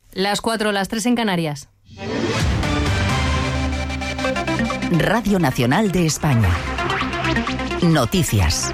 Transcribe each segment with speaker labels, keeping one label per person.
Speaker 1: Las 4, las 3 en Canarias.
Speaker 2: Radio Nacional de España. Noticias.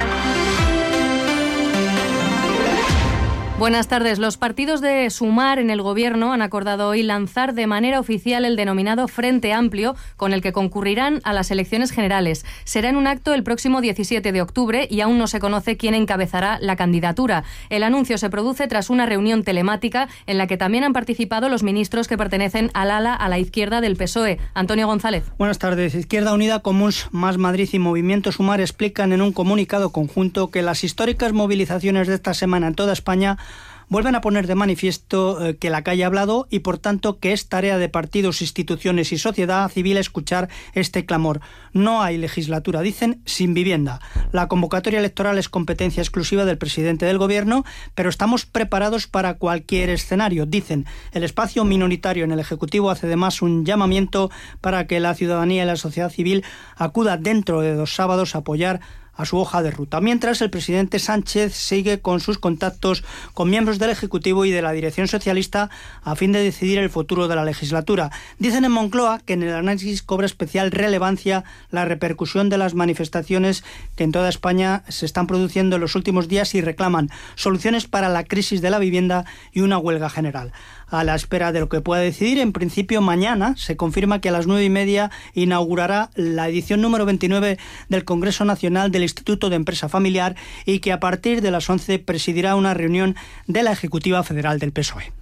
Speaker 1: Buenas tardes. Los partidos de Sumar en el Gobierno han acordado hoy lanzar de manera oficial el denominado Frente Amplio, con el que concurrirán a las elecciones generales. Será en un acto el próximo 17 de octubre y aún no se conoce quién encabezará la candidatura. El anuncio se produce tras una reunión telemática en la que también han participado los ministros que pertenecen al ala a la izquierda del PSOE. Antonio González.
Speaker 3: Buenas tardes. Izquierda Unida, Comuns, Más Madrid y Movimiento Sumar explican en un comunicado conjunto que las históricas movilizaciones de esta semana en toda España vuelven a poner de manifiesto que la calle ha hablado y, por tanto, que es tarea de partidos, instituciones y sociedad civil escuchar este clamor. No hay legislatura, dicen, sin vivienda. La convocatoria electoral es competencia exclusiva del presidente del Gobierno, pero estamos preparados para cualquier escenario, dicen. El espacio minoritario en el Ejecutivo hace además un llamamiento para que la ciudadanía y la sociedad civil acuda dentro de 2 sábados a apoyar a su hoja de ruta. Mientras, el presidente Sánchez sigue con sus contactos con miembros del Ejecutivo y de la dirección socialista a fin de decidir el futuro de la legislatura. Dicen en Moncloa que en el análisis cobra especial relevancia la repercusión de las manifestaciones que en toda España se están produciendo en los últimos días y reclaman soluciones para la crisis de la vivienda y una huelga general. A la espera de lo que pueda decidir, en principio mañana se confirma que a las 9:30 inaugurará la edición número 29 del Congreso Nacional del Instituto de Empresa Familiar y que a partir de las 11 presidirá una reunión de la Ejecutiva Federal del PSOE.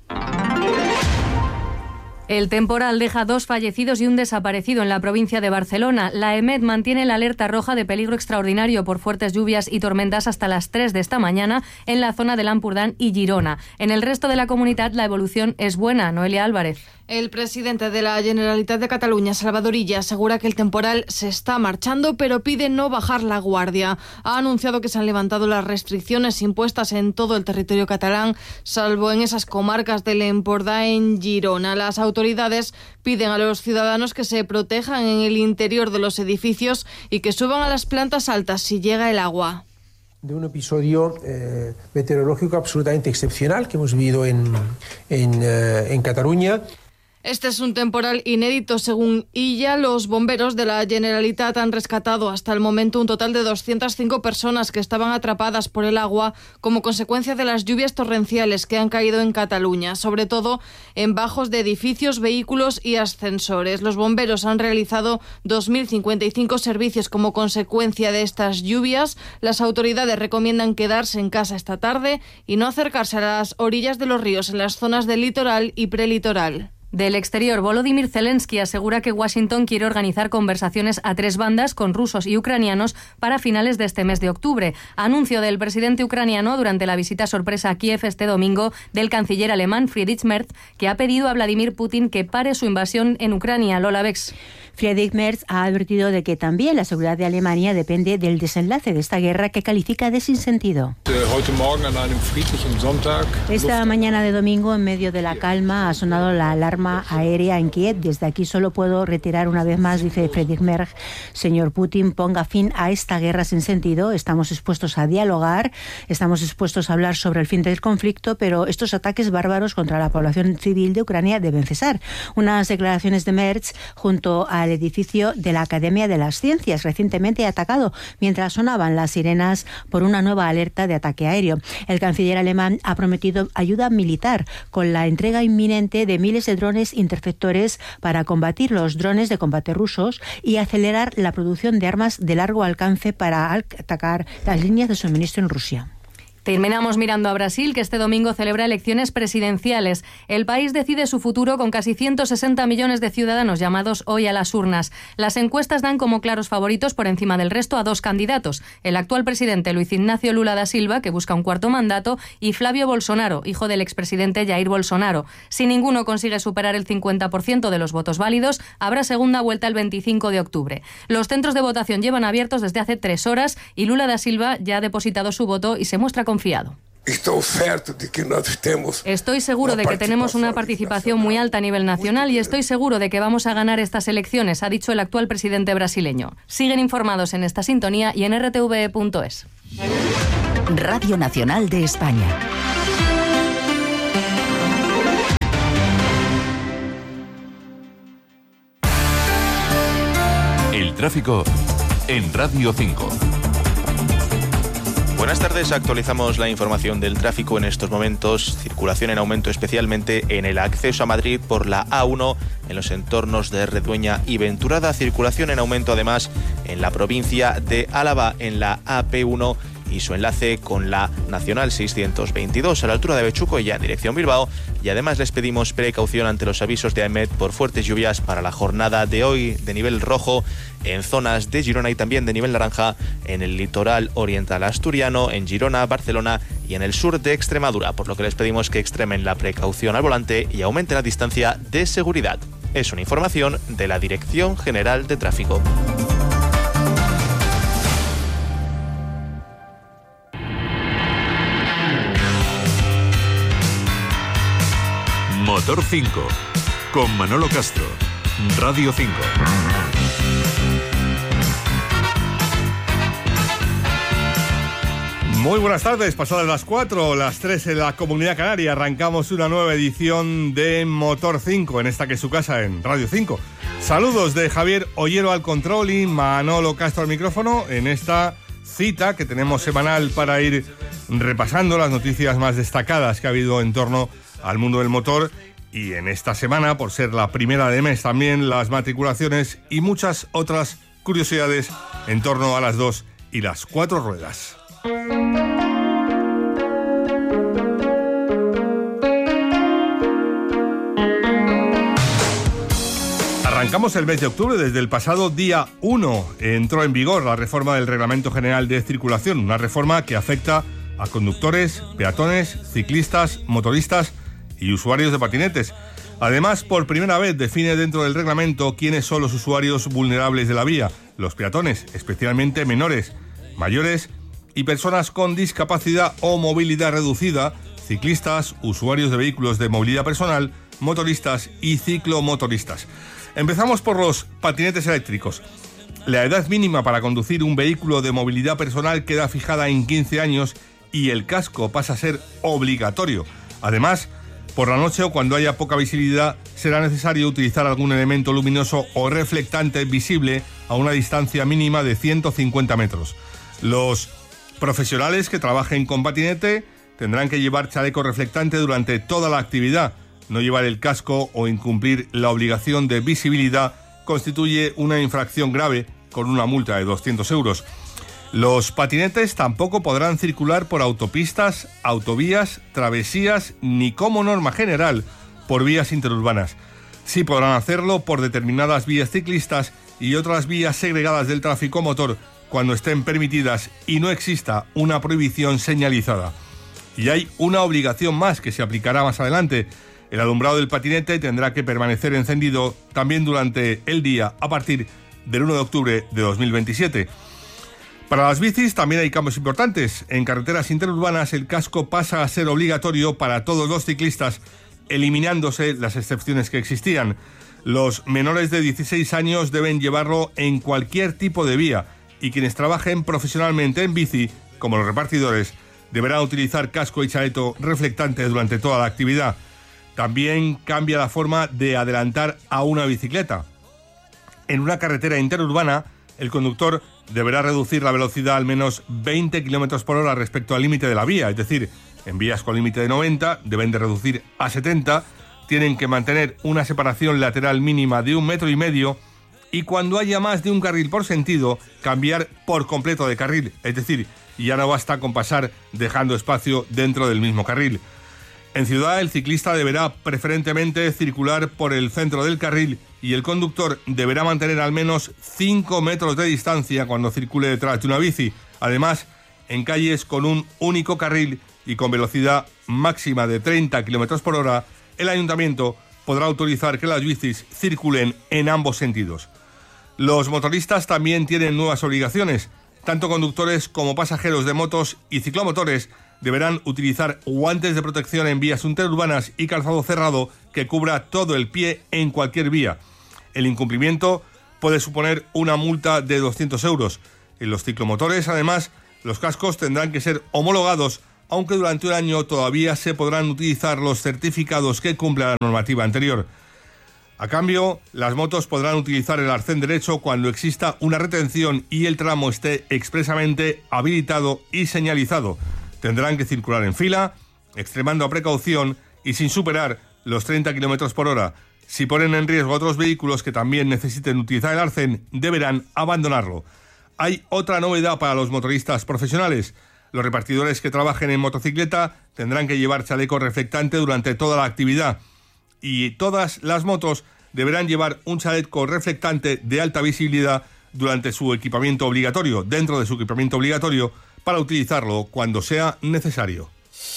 Speaker 1: El temporal deja 2 fallecidos y un desaparecido en la provincia de Barcelona. La EMET mantiene la alerta roja de peligro extraordinario por fuertes lluvias y tormentas hasta las 3 de esta mañana en la zona del Ampurdán y Girona. En el resto de la comunidad la evolución es buena. Noelia Álvarez.
Speaker 4: El presidente de la Generalitat de Cataluña, Salvador Illa, asegura que el temporal se está marchando, pero pide no bajar la guardia. Ha anunciado que se han levantado las restricciones impuestas en todo el territorio catalán, salvo en esas comarcas del Empordà en Girona. Las autoridades piden a los ciudadanos que se protejan en el interior de los edificios y que suban a las plantas altas si llega el agua.
Speaker 5: De un episodio meteorológico absolutamente excepcional que hemos vivido en Cataluña.
Speaker 4: Este es un temporal inédito, según Illa. Los bomberos de la Generalitat han rescatado hasta el momento un total de 205 personas que estaban atrapadas por el agua como consecuencia de las lluvias torrenciales que han caído en Cataluña, sobre todo en bajos de edificios, vehículos y ascensores. Los bomberos han realizado 2.055 servicios como consecuencia de estas lluvias. Las autoridades recomiendan quedarse en casa esta tarde y no acercarse a las orillas de los ríos en las zonas del litoral y prelitoral.
Speaker 1: Del exterior, Volodymyr Zelensky asegura que Washington quiere organizar conversaciones a 3 bandas con rusos y ucranianos para finales de este mes de octubre. Anuncio del presidente ucraniano durante la visita sorpresa a Kiev este domingo del canciller alemán Friedrich Merz, que ha pedido a Vladimir Putin que pare su invasión en Ucrania. Lola Bex.
Speaker 6: Friedrich Merz ha advertido de que también la seguridad de Alemania depende del desenlace de esta guerra que califica de sinsentido. Esta mañana de domingo, en medio de la calma, ha sonado la alarma aérea en Kiev. Desde aquí solo puedo reiterar una vez más, dice Friedrich Merz, señor Putin, ponga fin a esta guerra sin sentido. Estamos dispuestos a dialogar, estamos dispuestos a hablar sobre el fin del conflicto, pero estos ataques bárbaros contra la población civil de Ucrania deben cesar. Unas declaraciones de Merz junto al edificio de la Academia de las Ciencias, recientemente atacado, mientras sonaban las sirenas por una nueva alerta de ataque aéreo. El canciller alemán ha prometido ayuda militar con la entrega inminente de miles de drones interceptores para combatir los drones de combate rusos y acelerar la producción de armas de largo alcance para atacar las líneas de suministro en Rusia.
Speaker 1: Terminamos mirando a Brasil, que este domingo celebra elecciones presidenciales. El país decide su futuro con casi 160 millones de ciudadanos llamados hoy a las urnas. Las encuestas dan como claros favoritos por encima del resto a 2 candidatos. El actual presidente Luiz Inácio Lula da Silva, que busca un 4º mandato, y Flávio Bolsonaro, hijo del expresidente Jair Bolsonaro. Si ninguno consigue superar el 50% de los votos válidos, habrá segunda vuelta el 25 de octubre. Los centros de votación llevan abiertos desde hace 3 horas y Lula da Silva ya ha depositado su voto y se muestra confiado. Estoy seguro de que tenemos una participación muy alta a nivel nacional y estoy seguro de que vamos a ganar estas elecciones, ha dicho el actual presidente brasileño. Siguen informados en esta sintonía y en rtve.es.
Speaker 2: Radio Nacional de España.
Speaker 7: tráfico en Radio 5.
Speaker 8: Buenas tardes, actualizamos la información del tráfico en estos momentos. Circulación en aumento especialmente en el acceso a Madrid por la A1 en los entornos de Redueña y Venturada. Circulación en aumento además en la provincia de Álava en la AP1 y su enlace con la Nacional 622 a la altura de Bechuco y ya en dirección Bilbao. Y además les pedimos precaución ante los avisos de AEMET por fuertes lluvias para la jornada de hoy de nivel rojo en zonas de Girona y también de nivel naranja en el litoral oriental asturiano, en Girona, Barcelona y en el sur de Extremadura, por lo que les pedimos que extremen la precaución al volante y aumenten la distancia de seguridad. Es una información de la Dirección General de Tráfico.
Speaker 7: Motor 5, con Manolo Castro, Radio 5.
Speaker 9: Muy buenas tardes, pasadas las 4, las 3 en la Comunidad Canaria, arrancamos una nueva edición de Motor 5, en esta que es su casa, en Radio 5. Saludos de Javier Ollero al control y Manolo Castro al micrófono, en esta cita que tenemos semanal para ir repasando las noticias más destacadas que ha habido en torno al mundo del motor, y en esta semana, por ser la primera de mes, también las matriculaciones y muchas otras curiosidades en torno a las 2 y las 4 ruedas. Arrancamos el mes de octubre. Desde el pasado día 1 entró en vigor la reforma del Reglamento General de Circulación, una reforma que afecta a conductores, peatones, ciclistas, motoristas y usuarios de patinetes. Además, por primera vez define dentro del reglamento quiénes son los usuarios vulnerables de la vía: los peatones, especialmente menores, mayores y personas con discapacidad o movilidad reducida, ciclistas, usuarios de vehículos de movilidad personal, motoristas y ciclomotoristas. Empezamos por los patinetes eléctricos. La edad mínima para conducir un vehículo de movilidad personal queda fijada en 15 años y el casco pasa a ser obligatorio. Además, por la noche o cuando haya poca visibilidad, será necesario utilizar algún elemento luminoso o reflectante visible a una distancia mínima de 150 metros. Los profesionales que trabajen con patinete tendrán que llevar chaleco reflectante durante toda la actividad. No llevar el casco o incumplir la obligación de visibilidad constituye una infracción grave con una multa de 200 euros. Los patinetes tampoco podrán circular por autopistas, autovías, travesías ni, como norma general, por vías interurbanas. Sí podrán hacerlo por determinadas vías ciclistas y otras vías segregadas del tráfico motor cuando estén permitidas y no exista una prohibición señalizada. Y hay una obligación más que se aplicará más adelante. El alumbrado del patinete tendrá que permanecer encendido también durante el día a partir del 1 de octubre de 2027. Para las bicis también hay cambios importantes. En carreteras interurbanas el casco pasa a ser obligatorio para todos los ciclistas, eliminándose las excepciones que existían. Los menores de 16 años deben llevarlo en cualquier tipo de vía y quienes trabajen profesionalmente en bici, como los repartidores, deberán utilizar casco y chaleco reflectante durante toda la actividad. También cambia la forma de adelantar a una bicicleta. En una carretera interurbana, el conductor deberá reducir la velocidad al menos 20 km por hora respecto al límite de la vía, es decir, en vías con límite de 90 deben de reducir a 70, tienen que mantener una separación lateral mínima de 1,5 metros y cuando haya más de un carril por sentido, cambiar por completo de carril, es decir, ya no basta con pasar dejando espacio dentro del mismo carril. En ciudad, el ciclista deberá preferentemente circular por el centro del carril y el conductor deberá mantener al menos 5 metros de distancia cuando circule detrás de una bici. Además, en calles con un único carril y con velocidad máxima de 30 km por hora, el ayuntamiento podrá autorizar que las bicis circulen en ambos sentidos. Los motoristas también tienen nuevas obligaciones. Tanto conductores como pasajeros de motos y ciclomotores deberán utilizar guantes de protección en vías interurbanas y calzado cerrado que cubra todo el pie en cualquier vía. El incumplimiento puede suponer una multa de 200 euros. En los ciclomotores, además, los cascos tendrán que ser homologados, aunque durante un año todavía se podrán utilizar los certificados que cumplan la normativa anterior. A cambio, las motos podrán utilizar el arcén derecho cuando exista una retención y el tramo esté expresamente habilitado y señalizado. Tendrán que circular en fila, extremando a precaución y sin superar los 30 km por hora. Si ponen en riesgo a otros vehículos que también necesiten utilizar el arcén, deberán abandonarlo. Hay otra novedad para los motoristas profesionales. Los repartidores que trabajen en motocicleta tendrán que llevar chaleco reflectante durante toda la actividad. Y todas las motos deberán llevar un chaleco reflectante de alta visibilidad durante su equipamiento obligatorio, dentro de su equipamiento obligatorio, para utilizarlo cuando sea necesario.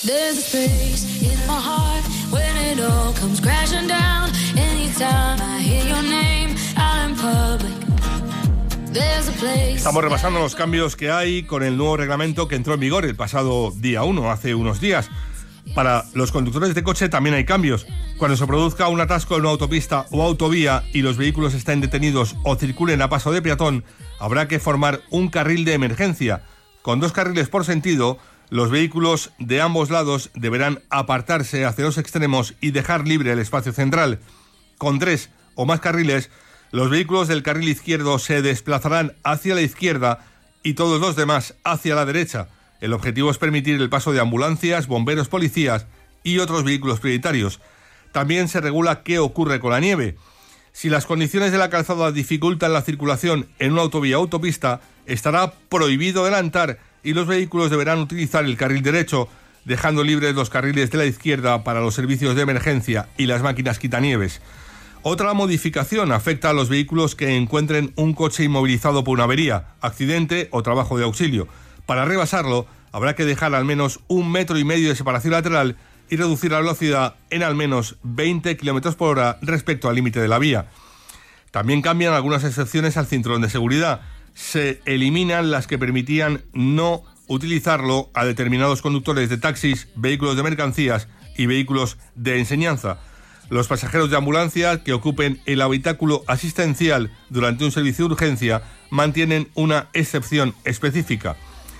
Speaker 9: Estamos repasando los cambios que hay con el nuevo reglamento que entró en vigor el pasado día 1, hace unos días. Para los conductores de coche también hay cambios. Cuando se produzca un atasco en una autopista o autovía y los vehículos estén detenidos o circulen a paso de peatón, habrá que formar un carril de emergencia. Con 2 carriles por sentido, los vehículos de ambos lados deberán apartarse hacia los extremos y dejar libre el espacio central. Con 3 o más carriles, los vehículos del carril izquierdo se desplazarán hacia la izquierda y todos los demás hacia la derecha. El objetivo es permitir el paso de ambulancias, bomberos, policías y otros vehículos prioritarios. También se regula qué ocurre con la nieve. Si las condiciones de la calzada dificultan la circulación en una autovía o autopista, estará prohibido adelantar y los vehículos deberán utilizar el carril derecho, dejando libres los carriles de la izquierda para los servicios de emergencia y las máquinas quitanieves. Otra modificación afecta a los vehículos que encuentren un coche inmovilizado por una avería, accidente o trabajo de auxilio. Para rebasarlo, habrá que dejar al menos 1,5 metros de separación lateral y reducir la velocidad en al menos 20 km por hora respecto al límite de la vía. También cambian algunas excepciones al cinturón de seguridad. Se eliminan las que permitían no utilizarlo a determinados conductores de taxis, vehículos de mercancías y vehículos de enseñanza. Los pasajeros de ambulancia que ocupen el habitáculo asistencial durante un servicio de urgencia mantienen una excepción específica.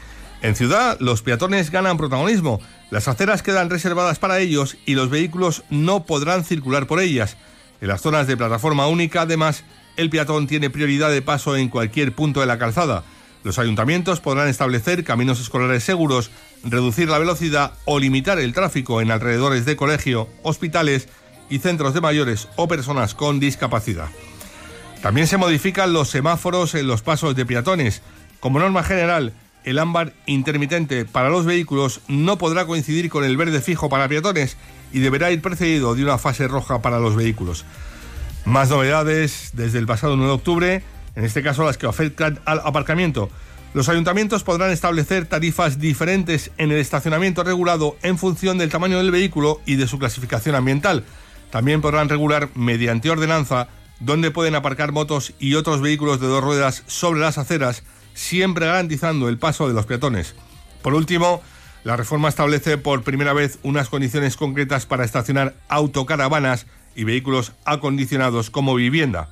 Speaker 9: En ciudad, los peatones ganan protagonismo. Las aceras quedan reservadas para ellos y los vehículos no podrán circular por ellas. En las zonas de plataforma única, además, el peatón tiene prioridad de paso en cualquier punto de la calzada. Los ayuntamientos podrán establecer caminos escolares seguros, reducir la velocidad o limitar el tráfico en alrededores de colegio, hospitales y centros de mayores o personas con discapacidad. También se modifican los semáforos en los pasos de peatones. Como norma general, el ámbar intermitente para los vehículos no podrá coincidir con el verde fijo para peatones y deberá ir precedido de una fase roja para los vehículos. Más novedades desde el pasado 9 de octubre, en este caso las que afectan al aparcamiento. Los ayuntamientos podrán establecer tarifas diferentes en el estacionamiento regulado en función del tamaño del vehículo y de su clasificación ambiental. También podrán regular mediante ordenanza dónde pueden aparcar motos y otros vehículos de 2 ruedas sobre las aceras, siempre garantizando el paso de los peatones. Por último, la reforma establece por primera vez unas condiciones concretas para estacionar autocaravanas y vehículos acondicionados como vivienda.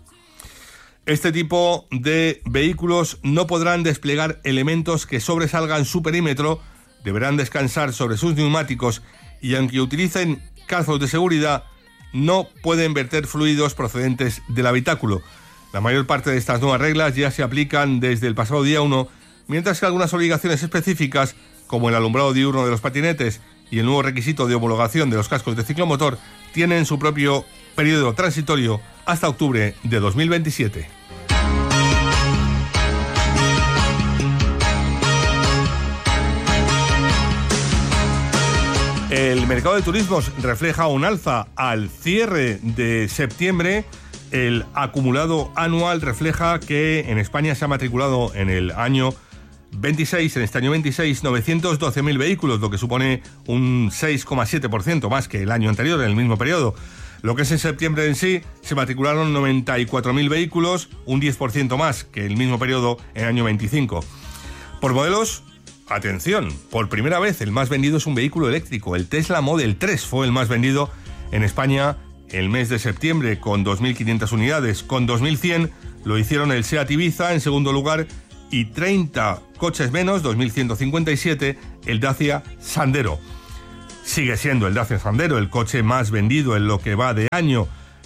Speaker 9: Este tipo de vehículos no podrán desplegar elementos que sobresalgan su perímetro, deberán descansar sobre sus neumáticos y aunque utilicen calzos de seguridad, no pueden verter fluidos procedentes del habitáculo. La mayor parte de estas nuevas reglas ya se aplican desde el pasado día 1, mientras que algunas obligaciones específicas, como el alumbrado diurno de los patinetes y el nuevo requisito de homologación de los cascos de ciclomotor, tienen su propio periodo transitorio hasta octubre de 2027. El mercado de turismos refleja un alza al cierre de septiembre. El acumulado anual refleja que en España se ha matriculado en el año 26, en este año 26, 912.000 vehículos, lo que supone un 6,7% más que el año anterior, en el mismo periodo. Lo que es en septiembre en sí, se matricularon 94.000 vehículos, un 10% más que el mismo periodo en el año 25. Por modelos, atención, por primera vez el más vendido es un vehículo eléctrico. El Tesla Model 3 fue el más vendido en España el mes de septiembre, con 2.500 unidades. Con 2.100 lo hicieron el Seat Ibiza en segundo lugar y 30 coches menos, 2.157, el Dacia Sandero. Sigue siendo el Dacia Sandero el coche más vendido en lo que va de año.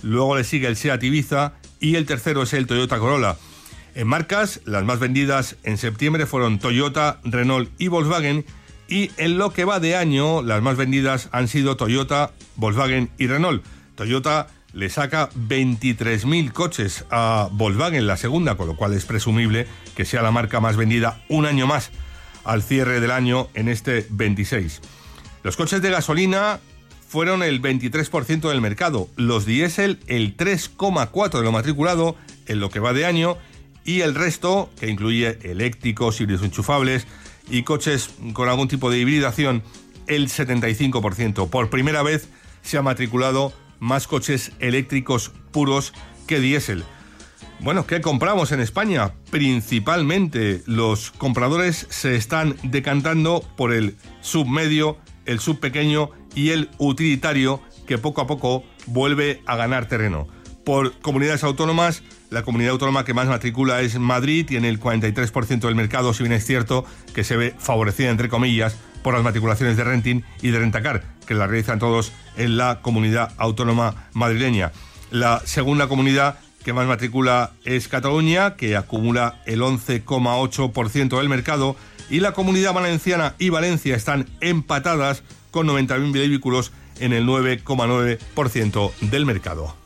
Speaker 9: luego le sigue el Seat Ibiza y el tercero es el Toyota Corolla. En marcas, las más vendidas en septiembre fueron Toyota, Renault y Volkswagen, y en lo que va de año las más vendidas han sido Toyota, Volkswagen y Renault. Toyota le saca 23.000 coches a Volkswagen, la segunda, con lo cual es presumible que sea la marca más vendida un año más al cierre del año en este 26. Los coches de gasolina fueron el 23% del mercado, los diésel el 3,4% de lo matriculado en lo que va de año, y el resto, que incluye eléctricos, híbridos enchufables y coches con algún tipo de hibridación, el 75%. Por primera vez se ha matriculado más coches eléctricos puros que diésel. Bueno, ¿qué compramos en España? Principalmente los compradores se están decantando por el submedio, el subpequeño y el utilitario, que poco a poco vuelve a ganar terreno. Por comunidades autónomas, la comunidad autónoma que más matricula es Madrid, tiene el 43% del mercado, si bien es cierto que se ve favorecida, entre comillas, por las matriculaciones de Renting y de Rentacar, que las realizan todos en la comunidad autónoma madrileña. La segunda comunidad que más matricula es Cataluña, que acumula el 11,8% del mercado, y la comunidad valenciana y Valencia están empatadas con 90.000 vehículos en el 9,9% del mercado.